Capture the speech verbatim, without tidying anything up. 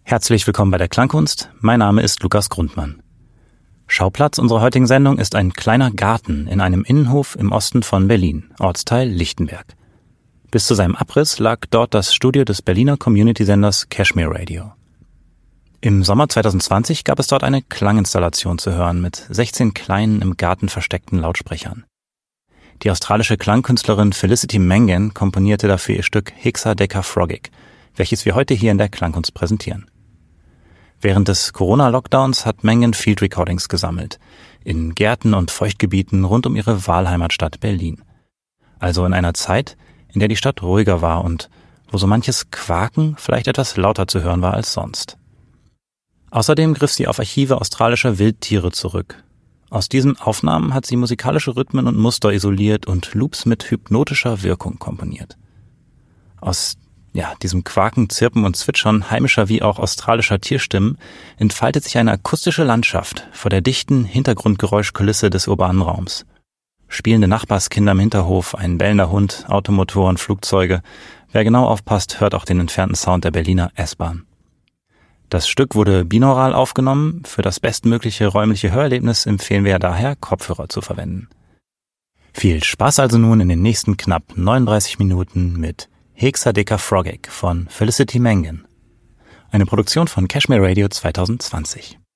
Herzlich willkommen bei der Klangkunst. Mein Name ist Lukas Grundmann. Schauplatz unserer heutigen Sendung ist ein kleiner Garten in einem Innenhof im Osten von Berlin, Ortsteil Lichtenberg. Bis zu seinem Abriss lag dort das Studio des Berliner Community-Senders Cashmere Radio. Im Sommer zwanzig zwanzig gab es dort eine Klanginstallation zu hören mit sechzehn kleinen im Garten versteckten Lautsprechern. Die australische Klangkünstlerin Felicity Mangan komponierte dafür ihr Stück Hexadecafrogic, welches wir heute hier in der Klangkunst präsentieren. Während des Corona-Lockdowns hat Mangan Field Recordings gesammelt, in Gärten und Feuchtgebieten rund um ihre Wahlheimatstadt Berlin. Also in einer Zeit, in der die Stadt ruhiger war und wo so manches Quaken vielleicht etwas lauter zu hören war als sonst. Außerdem griff sie auf Archive australischer Wildtiere zurück. Aus diesen Aufnahmen hat sie musikalische Rhythmen und Muster isoliert und Loops mit hypnotischer Wirkung komponiert. Aus ja, diesem Quaken, Zirpen und Zwitschern heimischer wie auch australischer Tierstimmen entfaltet sich eine akustische Landschaft vor der dichten Hintergrundgeräuschkulisse des urbanen Raums. Spielende Nachbarskinder im Hinterhof, ein bellender Hund, Automotoren, Flugzeuge. Wer genau aufpasst, hört auch den entfernten Sound der Berliner S-Bahn. Das Stück wurde binaural aufgenommen. Für das bestmögliche räumliche Hörerlebnis empfehlen wir daher, Kopfhörer zu verwenden. Viel Spaß also nun in den nächsten knapp neununddreißig Minuten mit Hexadecafrogic von Felicity Mangan. Eine Produktion von Cashmere Radio zwanzig zwanzig.